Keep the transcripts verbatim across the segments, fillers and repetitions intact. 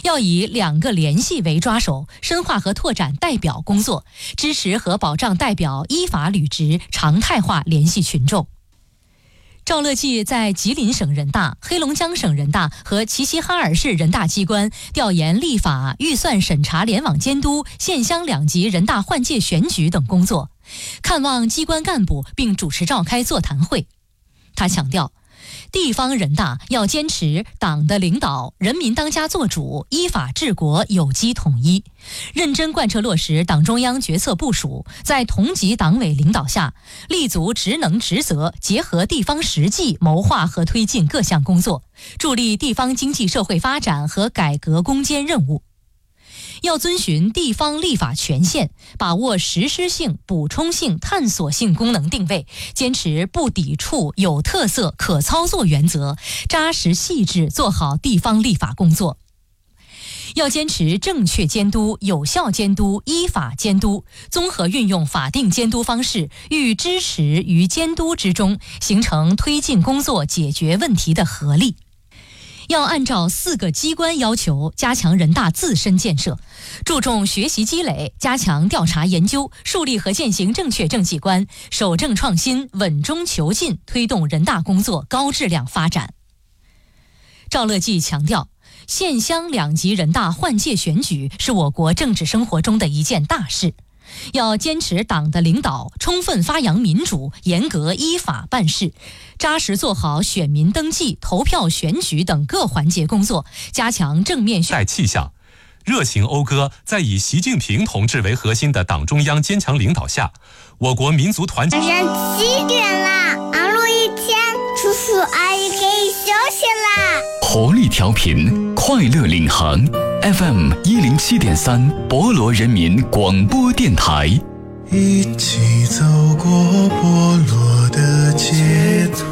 要以两个联系为抓手，深化和拓展代表工作，支持和保障代表依法履职，常态化联系群众。赵乐际在吉林省人大、黑龙江省人大和齐齐哈尔市人大机关调研立法、预算审查联网监督、县乡两级人大换届选举等工作，看望机关干部并主持召开座谈会。他强调，地方人大要坚持党的领导、人民当家作主、依法治国、有机统一，认真贯彻落实党中央决策部署，在同级党委领导下，立足职能职责，结合地方实际，谋划和推进各项工作，助力地方经济社会发展和改革攻坚任务。要遵循地方立法权限，把握实施性、补充性、探索性功能定位，坚持不抵触、有特色、可操作原则，扎实细致做好地方立法工作。要坚持正确监督、有效监督、依法监督，综合运用法定监督方式，寓支持于监督之中，形成推进工作、解决问题的合力。要按照四个机关要求，加强人大自身建设，注重学习积累，加强调查研究，树立和践行正确政绩观，守正创新，稳中求进，推动人大工作高质量发展。赵乐际强调，县乡两级人大换届选举是我国政治生活中的一件大事，要坚持党的领导，充分发扬民主，严格依法办事，扎实做好选民登记、投票选举等各环节工作，加强正面带气象，热情讴歌在以习近平同志为核心的党中央坚强领导下，我国民族团结。 晚上七点啦，忙碌一天，叔叔阿姨可以休息啦。 活力调频，快乐领航 F M 一零七点三，博罗人民广播电台。 一起走过波罗的街头。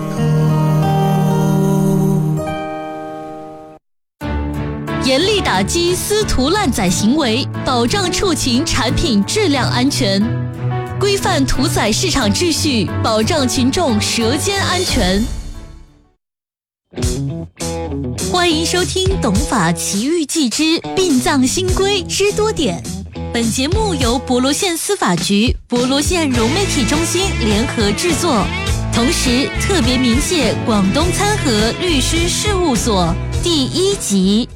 严厉打击私图滥载行为，保障畜禽产品质量安全，规范屠宰市场秩序，保障群众舌尖安全。欢迎收听《懂法奇遇记之殡葬新规知多点》。本节目由博罗县司法局、博罗县融媒体中心联合制作，同时特别鸣谢广东参合律师事务所。第一集。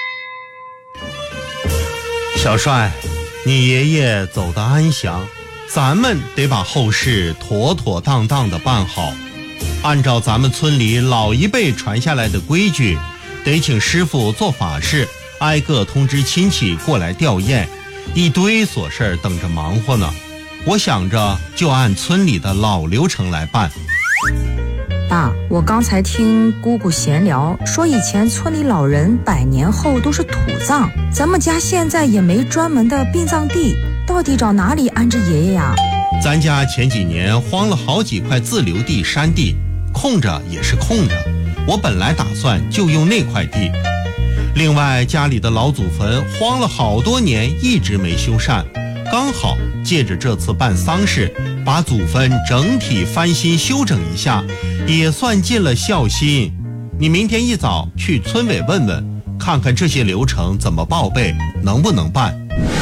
小帅，你爷爷走得安详，咱们得把后事妥妥当当的办好。按照咱们村里老一辈传下来的规矩，得请师傅做法事，挨个通知亲戚过来吊唁，一堆琐事等着忙活呢。我想着就按村里的老流程来办。 爸，我刚才听姑姑闲聊，说以前村里老人百年后都是土葬，咱们家现在也没专门的殡葬地，到底找哪里安置爷爷呀？ 咱家前几年荒了好几块自留地山地，空着也是空着，我本来打算就用那块地。另外家里的老祖坟荒了好多年，一直没修缮，刚好借着这次办丧事，把祖坟整体翻新修整一下，也算尽了孝心。你明天一早去村委问问，看看这些流程怎么报备，能不能办。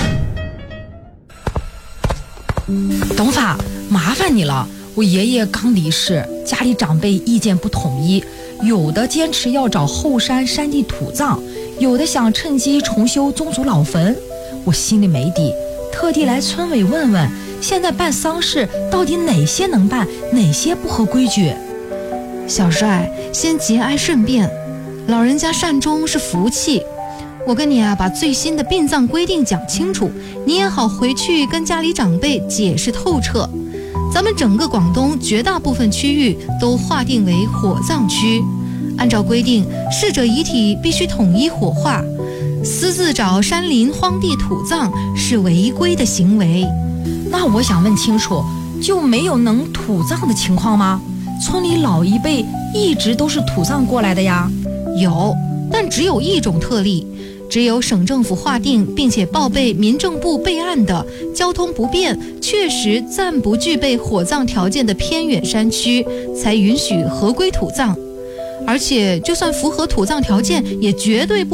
董法，麻烦你了，我爷爷刚离世，家里长辈意见不统一，有的坚持要找后山山地土葬，有的想趁机重修宗族老坟，我心里没底，特地来村委问问，现在办丧事到底哪些能办，哪些不合规矩？ 小帅，先节哀顺变，老人家善终是福气。我跟你啊，把最新的殡葬规定讲清楚，你也好回去跟家里长辈解释透彻。咱们整个广东绝大部分区域都划定为火葬区，按照规定，逝者遗体必须统一火化，私自找山林荒地土葬是违规的行为。 那我想问清楚，就没有能土葬的情况吗？村里老一辈一直都是土葬过来的呀。 有，但只有一种特例，只有省政府划定并且报备民政部备案的交通不便、确实暂不具备火葬条件的偏远山区，才允许合规土葬。而且就算符合土葬条件，也绝对不